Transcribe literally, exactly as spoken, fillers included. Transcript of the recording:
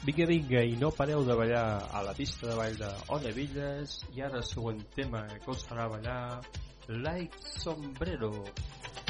Vinga, vinga, i no pareu de ballar a la pista de ball de Onevilles. I ara el següent tema que us farà ballar, Like Sombrero.